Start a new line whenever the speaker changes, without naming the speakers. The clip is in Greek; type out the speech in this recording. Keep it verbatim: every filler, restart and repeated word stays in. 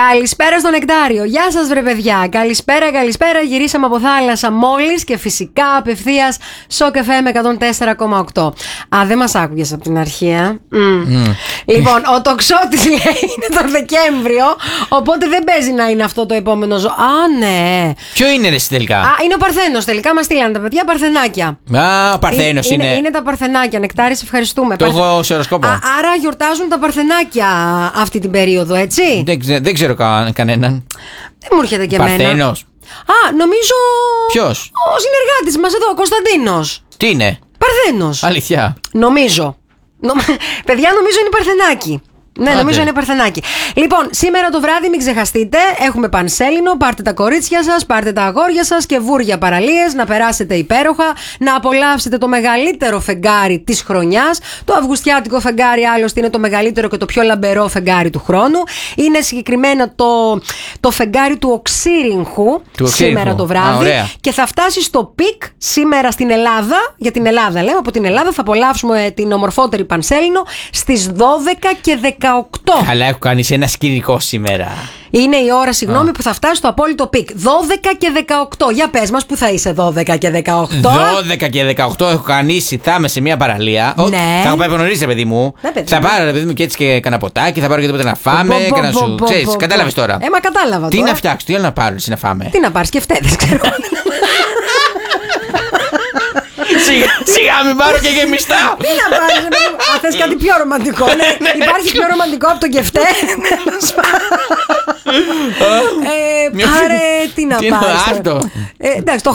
Καλησπέρα στο Νεκτάριο. Γεια σας, βρε παιδιά. Καλησπέρα, καλησπέρα. Γυρίσαμε από θάλασσα μόλις και φυσικά απευθείας Σοκ εφ εμ εκατόν τέσσερα κόμμα οκτώ. Α, δεν μας άκουγες από την αρχή, ε. Mm. Mm. Λοιπόν, ο τοξότης λέει είναι το Δεκέμβριο, οπότε δεν παίζει να είναι αυτό το επόμενο ζώο. Α, ναι.
Ποιο είναι ρε τελικά?
Α, είναι ο Παρθένος τελικά. Μας στείλανε τα παιδιά παρθενάκια.
Α, ο Παρθένος
είναι.
είναι.
Είναι, είναι τα παρθενάκια. Νεκτάρι, σε ευχαριστούμε.
Το έχω σε οροσκόπο.
Α, άρα γιορτάζουν τα παρθενάκια αυτή την περίοδο, έτσι.
Δεν, ξε, δεν ξέρω κα, κανέναν.
Δεν μου έρχεται και εμένα.
Παρθένος.
Α, νομίζω.
Ποιος?
Ο συνεργάτης μας εδώ, ο Κωνσταντίνος.
Τι είναι?
Παρθένος.
Αλήθεια?
Νομίζω. Νο... Παιδιά, νομίζω είναι παρθενάκι. Ναι,
Άντε.
νομίζω είναι παρθενάκι. Λοιπόν, σήμερα το βράδυ μην ξεχαστείτε, έχουμε πανσέλινο, πάρτε τα κορίτσια σας, πάρτε τα αγόρια σας και βούρια παραλίες, να περάσετε υπέροχα, να απολαύσετε το μεγαλύτερο φεγγάρι της χρονιάς. Το αυγουστιάτικο φεγγάρι άλλωστε είναι το μεγαλύτερο και το πιο λαμπερό φεγγάρι του χρόνου. Είναι συγκεκριμένα το, το φεγγάρι του οξύριγχου σήμερα το βράδυ. Α, και θα φτάσει στο πικ σήμερα στην Ελλάδα, για την Ελλάδα λέω, από την Ελλάδα θα απολαύσουμε την ομορφότερη πανσέλινο στις δώδεκα και δεκαοκτώ.
Καλά, έχω κάνει σε ένα σκηνικό σήμερα.
Είναι η ώρα, συγγνώμη, ah. που θα φτάσει στο απόλυτο πικ. δώδεκα και δεκαοκτώ. Για πες μας, που θα είσαι δώδεκα και δεκαοκτώ.
δώδεκα και δεκαοκτώ έχω κανίσει. Θα είμαι σε μια παραλία.
Ναι.
Θα έχω πάει από νωρίς, παιδί μου.
Ναι, παιδί
θα πάρω, παιδί μου, και έτσι και κανένα ποτάκι. Θα πάρω και τίποτα να φάμε. Και να σου. Ξέρεις, κατάλαβες τώρα.
Ε, μα κατάλαβα.
Τι
τώρα.
να φτιάξω, τι άλλο να πάρω, εσύ να φάμε.
Τι να πάρεις, και φταίει, ξέρω.
Σιγά, σιγά, μην πάρω και γεμιστά.
Τι να πάρεις, αν θες κάτι πιο ρομαντικό. Ναι. Υπάρχει πιο ρομαντικό από το κεφτέ. ε, πάρε, τι να πάρεις.
Άρτο.
Ε, εντάξει, το